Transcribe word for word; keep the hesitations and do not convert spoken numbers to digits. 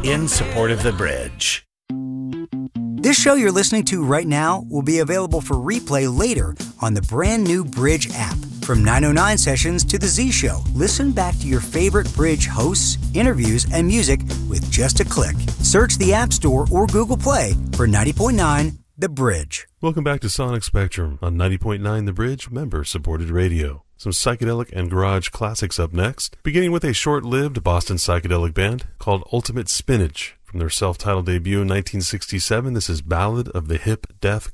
in support of the bridge. This show you're listening to right now will be available for replay later on the brand new Bridge app. From nine oh nine Sessions to The Z Show, listen back to your favorite Bridge hosts, interviews, and music with just a click. Search the App Store or Google Play for ninety point nine The Bridge. Welcome back to Sonic Spectrum on ninety point nine The Bridge, member-supported radio. Some psychedelic and garage classics up next, beginning with a short-lived Boston psychedelic band called Ultimate Spinach. From their self-titled debut in nineteen sixty-seven, this is Ballad of the Hip Death